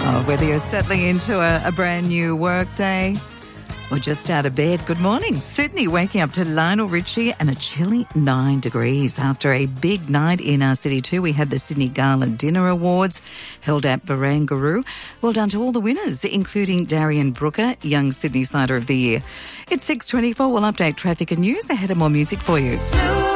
Whether you're settling into a brand new work day or just out of bed, good morning. Sydney waking up to Lionel Richie and a chilly 9 degrees. After a big night in our city too, we had the Sydney Gala Dinner Awards held at Barangaroo. Well done to all the winners, including Darian Brooker, Young Sydney Sider of the Year. It's 6:24. We'll update traffic and news ahead of more music for you.